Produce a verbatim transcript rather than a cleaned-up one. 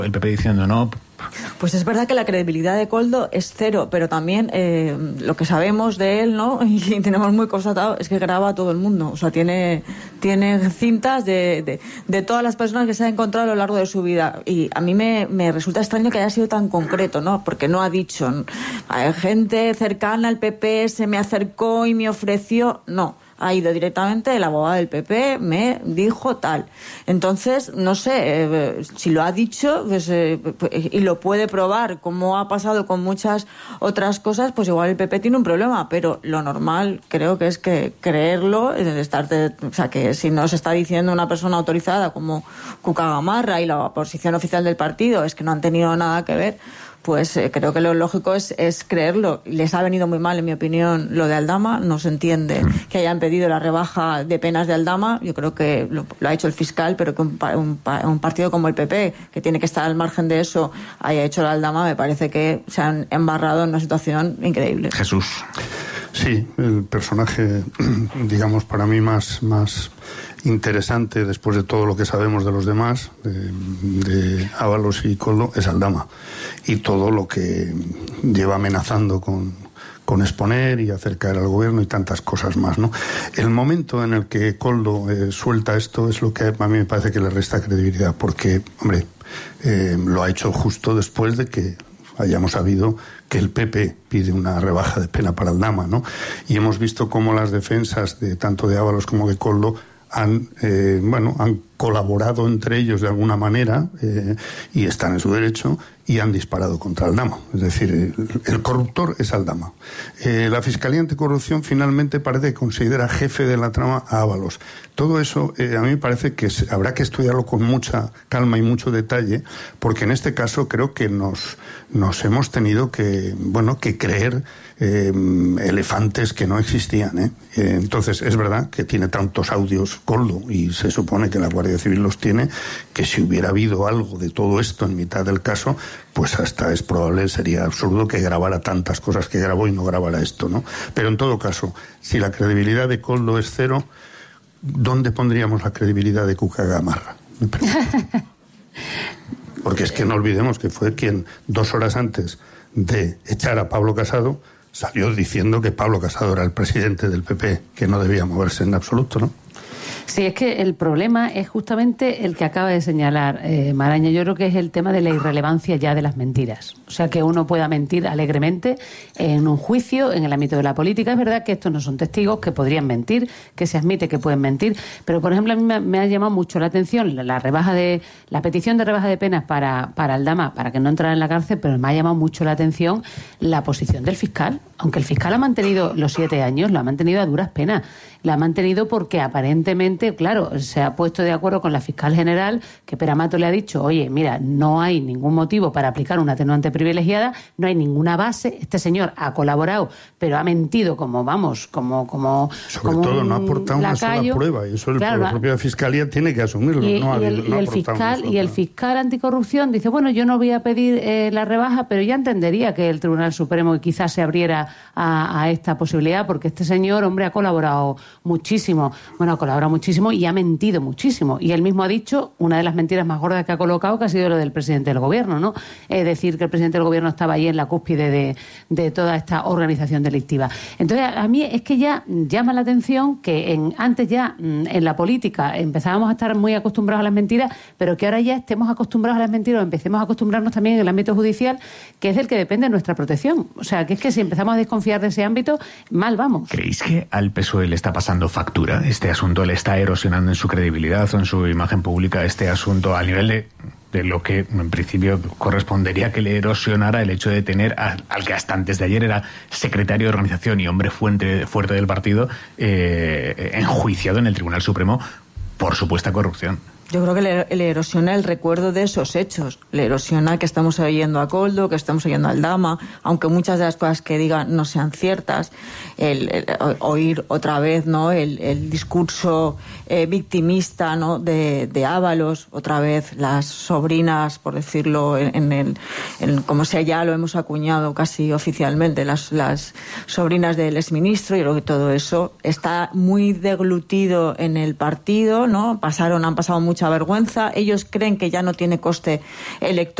el P P diciendo no. Pues es verdad que la credibilidad de Koldo es cero, pero también eh, lo que sabemos de él, ¿no? Y tenemos muy constatado es que graba a todo el mundo. O sea, tiene, tiene cintas de, de, de todas las personas que se ha encontrado a lo largo de su vida. Y a mí me, me resulta extraño que haya sido tan concreto, ¿no? Porque no ha dicho, hay gente cercana al P P se me acercó y me ofreció. No. Ha ido directamente, el abogado del P P me dijo tal. Entonces, no sé, eh, si lo ha dicho pues, eh, y lo puede probar, como ha pasado con muchas otras cosas, pues igual el P P tiene un problema, pero lo normal creo que es que creerlo, estar de, o sea, que si no se está diciendo una persona autorizada como Cuca Gamarra y la posición oficial del partido es que no han tenido nada que ver, pues eh, creo que lo lógico es, es creerlo. Les ha venido muy mal, en mi opinión, lo de Aldama. No se entiende que hayan pedido la rebaja de penas de Aldama. Yo creo que lo, lo ha hecho el fiscal, pero que un, un, un partido como el P P, que tiene que estar al margen de eso, haya hecho la Aldama, me parece que se han embarrado en una situación increíble. Jesús. Sí, el personaje, digamos, para mí más... más interesante, después de todo lo que sabemos de los demás, de, de Ábalos y Koldo, es Aldama. Y todo lo que lleva amenazando con, con exponer y hacer caer al gobierno y tantas cosas más, ¿no? El momento en el que Koldo eh, suelta esto es lo que a mí me parece que le resta credibilidad, porque, hombre, eh, lo ha hecho justo después de que hayamos sabido que el P P pide una rebaja de pena para Aldama, ¿no? Y hemos visto cómo las defensas de tanto de Ábalos como de Koldo han, eh, bueno, han colaborado entre ellos de alguna manera eh, y están en su derecho y han disparado contra Aldama. Es decir, el, el corruptor es Aldama. Eh, la Fiscalía Anticorrupción finalmente parece que considera jefe de la trama a Ábalos. Todo eso eh, a mí me parece que se, habrá que estudiarlo con mucha calma y mucho detalle, porque en este caso creo que nos, nos hemos tenido que, bueno, que creer eh, elefantes que no existían, ¿eh? Eh, entonces es verdad que tiene tantos audios Koldo y se supone que la Guardia Civil los tiene, que si hubiera habido algo de todo esto en mitad del caso, pues hasta es probable, sería absurdo que grabara tantas cosas que grabó y no grabara esto, ¿no? Pero en todo caso, si la credibilidad de Koldo es cero, ¿dónde pondríamos la credibilidad de Cuca Gamarra? Porque es que no olvidemos que fue quien dos horas antes de echar a Pablo Casado salió diciendo que Pablo Casado era el presidente del P P, que no debía moverse en absoluto, ¿no? Sí, es que el problema es justamente el que acaba de señalar eh, Maraña. Yo creo que es el tema de la irrelevancia ya de las mentiras. O sea, que uno pueda mentir alegremente en un juicio, en el ámbito de la política. Es verdad que estos no son testigos, que podrían mentir, que se admite que pueden mentir. Pero, por ejemplo, a mí me, me ha llamado mucho la atención la, la rebaja de la petición de rebaja de penas para, para Aldama, para que no entrara en la cárcel, pero me ha llamado mucho la atención la posición del fiscal. Aunque el fiscal ha mantenido los siete años, lo ha mantenido a duras penas. La ha mantenido porque aparentemente, claro, se ha puesto de acuerdo con la fiscal general, que Peramato le ha dicho, oye, mira, no hay ningún motivo para aplicar una atenuante privilegiada, no hay ninguna base, este señor ha colaborado, pero ha mentido como, vamos, como... como Sobre como todo no ha aportado una sola prueba, y eso el, claro, la propia fiscalía tiene que asumirlo. Y, no ha y, habido, el, no y, ha el fiscal, y el fiscal anticorrupción dice, bueno, yo no voy a pedir eh, la rebaja, pero ya entendería que el Tribunal Supremo quizás se abriera a, a esta posibilidad, porque este señor, hombre, ha colaborado muchísimo, bueno, ha colaborado muchísimo y ha mentido muchísimo. Y él mismo ha dicho una de las mentiras más gordas que ha colocado, que ha sido lo del presidente del gobierno, ¿no? Es decir, que el presidente del gobierno estaba ahí en la cúspide de, de toda esta organización delictiva. Entonces, a mí es que ya llama la atención que en, antes ya en la política empezábamos a estar muy acostumbrados a las mentiras, pero que ahora ya estemos acostumbrados a las mentiras o empecemos a acostumbrarnos también en el ámbito judicial, que es del que depende nuestra protección. O sea, que es que si empezamos a desconfiar de ese ámbito, mal vamos. ¿Creéis que al P S O E le está pasando factura este asunto? ¿Le está erosionando en su credibilidad o en su imagen pública este asunto a nivel de, de lo que en principio correspondería que le erosionara el hecho de tener a, al que hasta antes de ayer era secretario de organización y hombre fuerte, fuerte del partido eh, enjuiciado en el Tribunal Supremo por supuesta corrupción? Yo creo que le, le erosiona el recuerdo de esos hechos. Le erosiona que estamos oyendo a Koldo, que estamos oyendo a Aldama, aunque muchas de las cosas que digan no sean ciertas. El, el, el oír otra vez, ¿no? El, el discurso eh, victimista, ¿no? De, de Ábalos, otra vez las sobrinas, por decirlo, en, en el, en, como sea ya lo hemos acuñado casi oficialmente, las, las sobrinas del exministro. Yo creo que todo eso está muy deglutido en el partido, ¿no? Pasaron, han pasado muchas mucha vergüenza. Ellos creen que ya no tiene coste electoral